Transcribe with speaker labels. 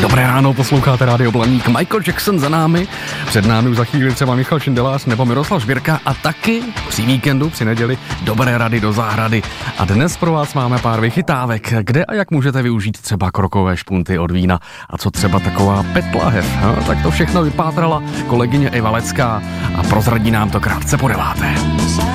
Speaker 1: Dobré ráno, posloucháte Rádio Blaník. Michael Jackson za námi, před námi už za chvíli třeba Michal Šindelář nebo Miroslav Žbírka a taky při víkendu, při neděli, dobré rady do zahrady. A dnes pro vás máme pár vychytávek, kde a jak můžete využít třeba krokové špunty od vína a co třeba taková petlahev. No, tak to všechno vypátrala kolegyně Iva Lecká a prozradí nám to krátce po 9.